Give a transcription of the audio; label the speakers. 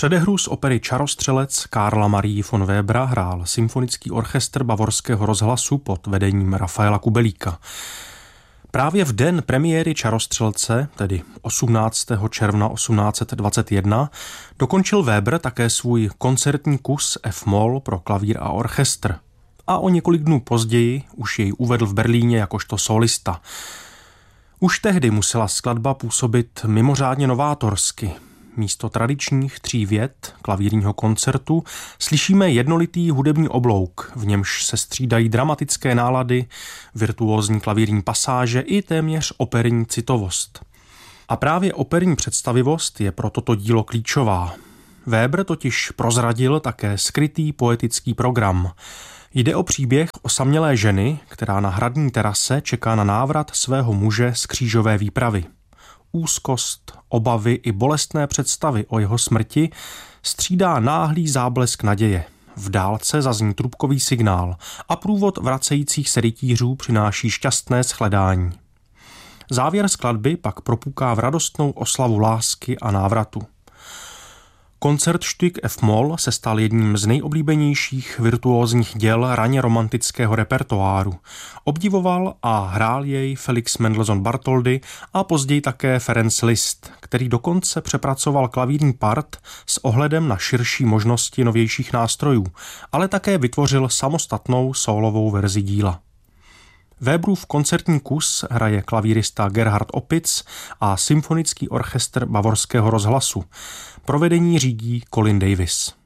Speaker 1: Předehru z opery Čarostřelec Karla Marii von Webera hrál symfonický orchestr Bavorského rozhlasu pod vedením Rafaela Kubelíka. Právě v den premiéry Čarostřelce, tedy 18. června 1821, dokončil Weber také svůj koncertní kus F-moll pro klavír a orchestr. A o několik dnů později už jej uvedl v Berlíně jakožto solista. Už tehdy musela skladba působit mimořádně novátorsky. Místo tradičních 3 vět klavírního koncertu slyšíme jednolitý hudební oblouk, v němž se střídají dramatické nálady, virtuózní klavírní pasáže i téměř operní citovost. A právě operní představivost je pro toto dílo klíčová. Weber totiž prozradil také skrytý poetický program. Jde o příběh osamělé ženy, která na hradní terase čeká na návrat svého muže z křížové výpravy. Úzkost, obavy i bolestné představy o jeho smrti střídá náhlý záblesk naděje. V dálce zazní trubkový signál a průvod vracejících se rytířů přináší šťastné shledání. Závěr skladby pak propuká v radostnou oslavu lásky a návratu. Koncertstück F-moll se stal jedním z nejoblíbenějších virtuózních děl raně romantického repertoáru. Obdivoval a hrál jej Felix Mendelssohn Bartholdy a později také Ferenc Liszt, který dokonce přepracoval klavírní part s ohledem na širší možnosti novějších nástrojů, ale také vytvořil samostatnou sólovou verzi díla. Weberův koncertní kus hraje klavírista Gerhard Opitz a symfonický orchestr Bavorského rozhlasu. Provedení řídí Colin Davis.